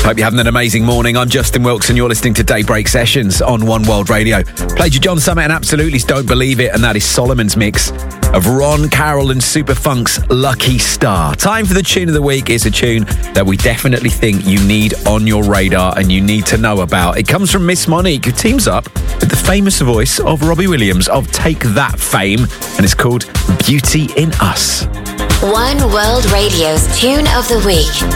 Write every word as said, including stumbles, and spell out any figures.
Hope you're having an amazing morning. I'm Justin Wilkes and you're listening to Daybreak Sessions on One World Radio. Played you John Summit and Absolutely's Don't Believe It, and that is Solomon's mix of Ron Carroll and Superfunk's Lucky Star. Time for the tune of the week. It's a tune that we definitely think you need on your radar and you need to know about. It comes from Miss Monique, who teams up with the famous voice of Robbie Williams of Take That fame, and it's called Beauty in Us. One World Radio's Tune of the Week.